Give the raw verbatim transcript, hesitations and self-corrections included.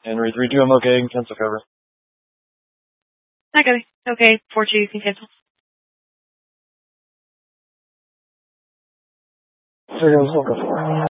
And read three two, I'm okay, you can cancel cover. Okay, okay, four two, you can cancel. Zero, hold on.